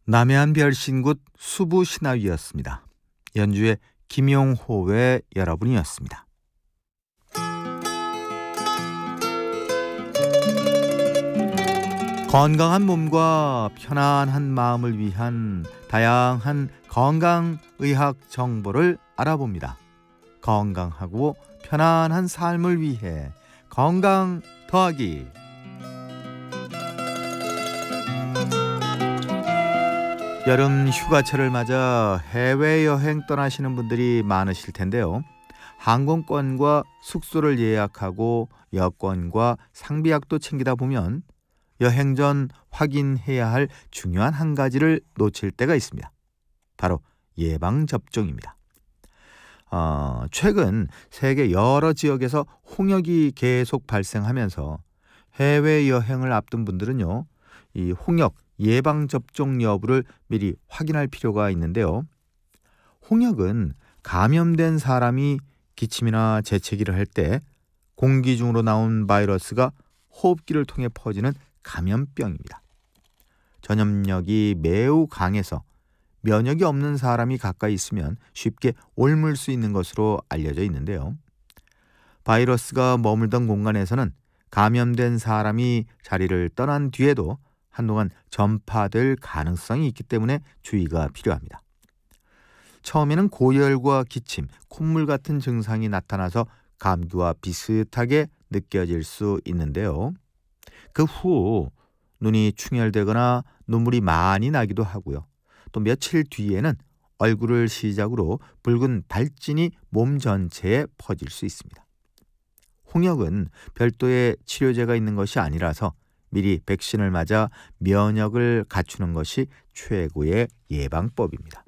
남해안 별신굿 수부신화위였습니다. 연주의 김용호의 여러분이었습니다. 건강한 몸과 편안한 마음을 위한 다양한 건강의학 정보를 알아봅니다. 건강하고 편안한 삶을 위해 건강 더하기. 여름 휴가철을 맞아 해외여행 떠나시는 분들이 많으실 텐데요. 항공권과 숙소를 예약하고 여권과 상비약도 챙기다 보면 여행 전 확인해야 할 중요한 한 가지를 놓칠 때가 있습니다. 바로 예방접종입니다. 최근 세계 여러 지역에서 홍역이 계속 발생하면서 해외여행을 앞둔 분들은요, 이 홍역 예방접종 여부를 미리 확인할 필요가 있는데요. 홍역은 감염된 사람이 기침이나 재채기를 할 때 공기 중으로 나온 바이러스가 호흡기를 통해 퍼지는 감염병입니다. 전염력이 매우 강해서 면역이 없는 사람이 가까이 있으면 쉽게 옮을 수 있는 것으로 알려져 있는데요. 바이러스가 머물던 공간에서는 감염된 사람이 자리를 떠난 뒤에도 한동안 전파될 가능성이 있기 때문에 주의가 필요합니다. 처음에는 고열과 기침, 콧물 같은 증상이 나타나서 감기와 비슷하게 느껴질 수 있는데요. 그 후 눈이 충혈되거나 눈물이 많이 나기도 하고요. 또 며칠 뒤에는 얼굴을 시작으로 붉은 발진이 몸 전체에 퍼질 수 있습니다. 홍역은 별도의 치료제가 있는 것이 아니라서 미리 백신을 맞아 면역을 갖추는 것이 최고의 예방법입니다.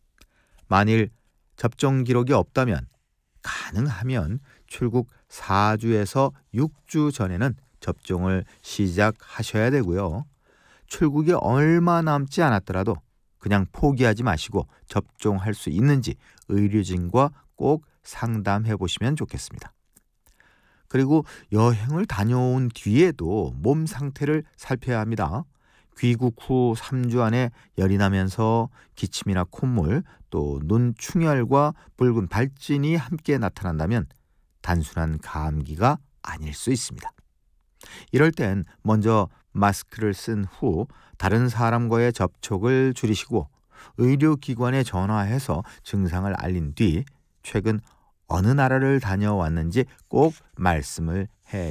만일 접종 기록이 없다면 가능하면 출국 4주에서 6주 전에는 접종을 시작하셔야 되고요. 출국이 얼마 남지 않았더라도 그냥 포기하지 마시고 접종할 수 있는지 의료진과 꼭 상담해 보시면 좋겠습니다. 그리고 여행을 다녀온 뒤에도 몸 상태를 살펴야 합니다. 귀국 후 3주 안에 열이 나면서 기침이나 콧물, 또 눈 충혈과 붉은 발진이 함께 나타난다면 단순한 감기가 아닐 수 있습니다. 이럴 땐 먼저 마스크를 쓴 후 다른 사람과의 접촉을 줄이시고 의료기관에 전화해서 증상을 알린 뒤 최근 어느 나라를 다녀왔는지 꼭 말씀을 해